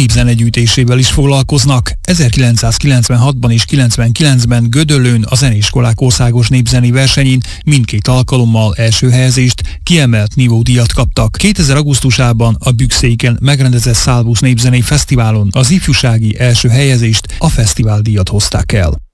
népzenegyűjtésével is foglalkoznak. 1996-ban és 99-ben Gödöllőn a zeneiskolák országos népzeni versenyén mindkét alkalommal első helyezést, kiemelt nívódíjat kaptak. 2000 augusztusában a Bükszéken megrendezett Salvus Népzenei Fesztiválon az ifjúsági első helyezést, a fesztiváldíjat hozták el.